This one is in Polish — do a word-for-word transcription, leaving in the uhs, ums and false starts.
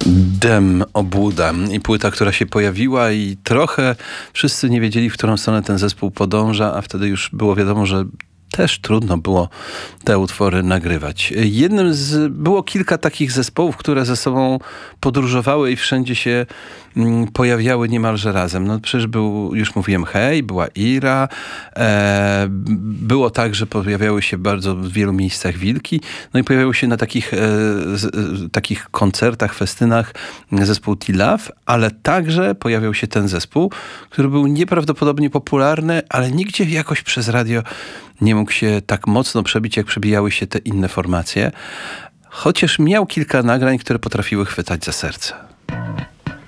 Dem Obłuda i płyta, która się pojawiła i trochę wszyscy nie wiedzieli, w którą stronę ten zespół podąża, a wtedy już było wiadomo, że też trudno było te utwory nagrywać. Jednym z... Było kilka takich zespołów, które ze sobą podróżowały i wszędzie się mm, pojawiały niemalże razem. No przecież był, już mówiłem, Hej, była Ira, e, było tak, że pojawiały się bardzo w wielu miejscach Wilki, no i pojawiały się na takich, e, z, e, takich koncertach, festynach zespół T-Love, ale także pojawiał się ten zespół, który był nieprawdopodobnie popularny, ale nigdzie jakoś przez radio nie mógł się tak mocno przebić, jak przebijały się te inne formacje. Chociaż miał kilka nagrań, które potrafiły chwytać za serce.